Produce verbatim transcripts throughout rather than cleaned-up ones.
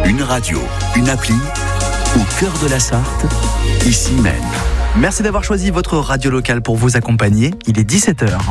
Une radio, une appli, au cœur de la Sarthe, ici même. Merci d'avoir choisi votre radio locale pour vous accompagner. Il est dix-sept heures.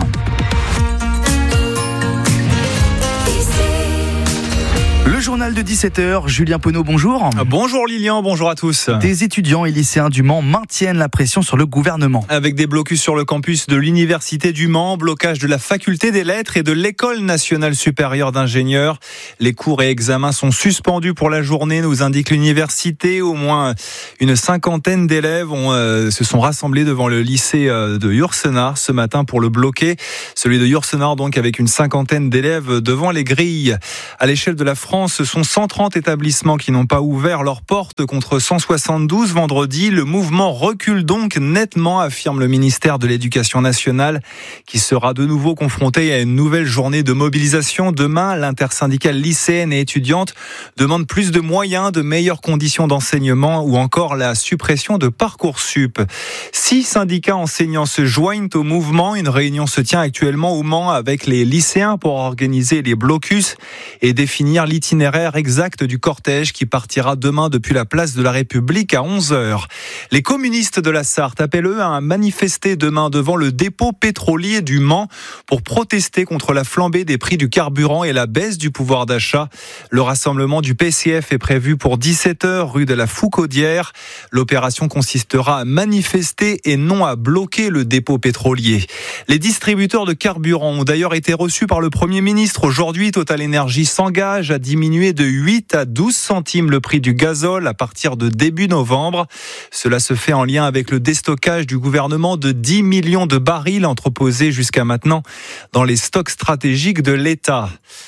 Le journal de dix-sept heures, Julien Penaud, bonjour. Bonjour Lilian, bonjour à tous. Des étudiants et lycéens du Mans maintiennent la pression sur le gouvernement. Avec des blocus sur le campus de l'Université du Mans, blocage de la Faculté des Lettres et de l'École nationale supérieure d'ingénieurs. Les cours et examens sont suspendus pour la journée, nous indique l'université. Au moins une cinquantaine d'élèves ont, euh, se sont rassemblés devant le lycée euh, de Yourcenar ce matin pour le bloquer. Celui de Yourcenar, donc, avec une cinquantaine d'élèves devant les grilles. À l'échelle de la France, ce sont cent trente établissements qui n'ont pas ouvert leurs portes contre cent soixante-douze vendredi. Le mouvement recule donc nettement, affirme le ministère de l'Éducation nationale, qui sera de nouveau confronté à une nouvelle journée de mobilisation. Demain, l'intersyndicale lycéenne et étudiante demande plus de moyens, de meilleures conditions d'enseignement ou encore la suppression de Parcoursup. Six syndicats enseignants se joignent au mouvement. Une réunion se tient actuellement au Mans avec les lycéens pour organiser les blocus et définir l'itinéraire L'itinéraire exact du cortège qui partira demain depuis la place de la République à onze heures. Les communistes de la Sarthe appellent eux à manifester demain devant le dépôt pétrolier du Mans pour protester contre la flambée des prix du carburant et la baisse du pouvoir d'achat. Le rassemblement du P C F est prévu pour dix-sept heures rue de la Foucaudière. L'opération consistera à manifester et non à bloquer le dépôt pétrolier. Les distributeurs de carburant ont d'ailleurs été reçus par le Premier ministre. Aujourd'hui, Total Énergie s'engage à diminuer de huit à douze centimes le prix du gazole à partir de début novembre. Cela se fait en lien avec le déstockage du gouvernement de dix millions de barils entreposés jusqu'à maintenant dans les stocks stratégiques de l'État.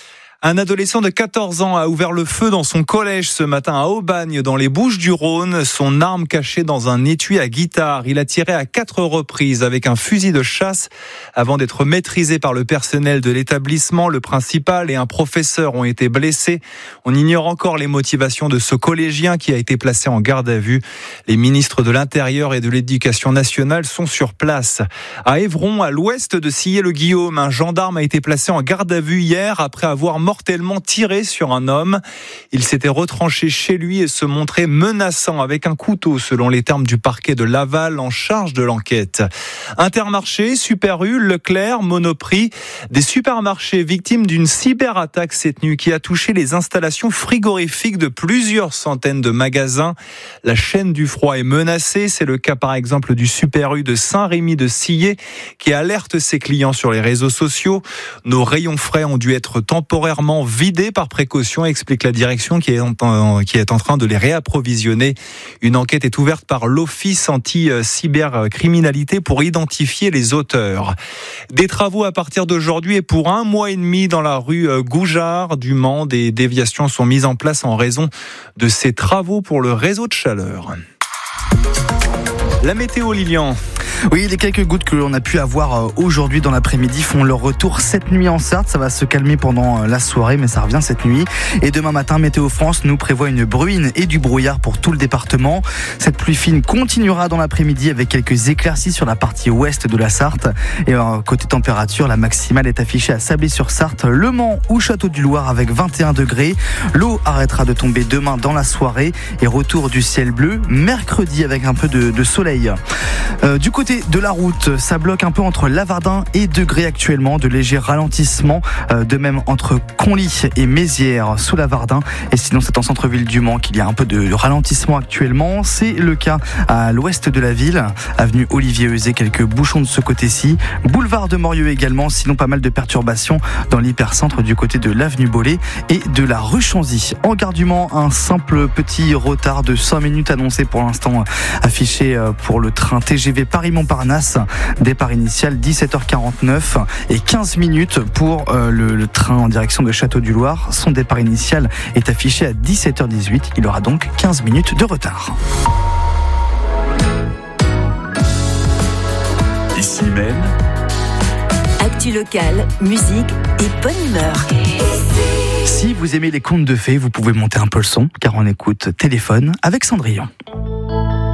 Un adolescent de quatorze ans a ouvert le feu dans son collège ce matin à Aubagne, dans les Bouches-du-Rhône. Son arme cachée dans un étui à guitare. Il a tiré à quatre reprises avec un fusil de chasse avant d'être maîtrisé par le personnel de l'établissement. Le principal et un professeur ont été blessés. On ignore encore les motivations de ce collégien qui a été placé en garde à vue. Les ministres de l'Intérieur et de l'Éducation nationale sont sur place. À Évron, à l'ouest de Sillé-le-Guillaume, un gendarme a été placé en garde à vue hier après avoir mortellement tiré sur un homme. Il s'était retranché chez lui et se montrait menaçant avec un couteau, selon les termes du parquet de Laval en charge de l'enquête. Intermarché, Super U, Leclerc, Monoprix, des supermarchés victimes d'une cyberattaque cette nuit qui a touché les installations frigorifiques de plusieurs centaines de magasins. La chaîne du froid est menacée. C'est le cas par exemple du Super U de Saint-Rémy de Sillé qui alerte ses clients sur les réseaux sociaux. Nos rayons frais ont dû être temporairement vidés par précaution, explique la direction qui est, en, qui est en train de les réapprovisionner. Une enquête est ouverte par l'Office anti-cybercriminalité pour identifier les auteurs. Des travaux à partir d'aujourd'hui et pour un mois et demi dans la rue Goujard du Mans. Des déviations sont mises en place en raison de ces travaux pour le réseau de chaleur. La météo, Lilian. Oui, les quelques gouttes que l'on a pu avoir aujourd'hui dans l'après-midi font leur retour cette nuit en Sarthe. Ça va se calmer pendant la soirée, mais ça revient cette nuit. Et demain matin, Météo France nous prévoit une bruine et du brouillard pour tout le département. Cette pluie fine continuera dans l'après-midi avec quelques éclaircies sur la partie ouest de la Sarthe. Et euh, côté température, la maximale est affichée à Sablé-sur-Sarthe, Le Mans ou Château-du-Loir avec vingt et un degrés. L'eau arrêtera de tomber demain dans la soirée et retour du ciel bleu mercredi avec un peu de, de soleil. Euh, du côté de la route, ça bloque un peu entre Lavardin et Degré actuellement, de légers ralentissements, euh, de même entre Conly et Mézières sous Lavardin. Et sinon, c'est en centre-ville du Mans qu'il y a un peu de ralentissement actuellement. C'est le cas à l'ouest de la ville, avenue Olivier Euzet, quelques bouchons de ce côté-ci. Boulevard de Morieux également, sinon pas mal de perturbations dans l'hypercentre du côté de l'avenue Bollé et de la rue Chanzy. En gare du Mans, un simple petit retard de cinq minutes annoncé pour l'instant, affiché pour le train T G V Paris-Montparnasse. Départ initial dix-sept heures quarante-neuf et quinze minutes pour euh, le, le train en direction de Château-du-Loir. Son départ initial est affiché à dix-sept heures dix-huit. Il aura donc quinze minutes de retard. Ici même, actu locale, musique et bonne humeur. Si vous aimez les contes de fées, vous pouvez monter un peu le son, car on écoute Téléphone avec Cendrillon.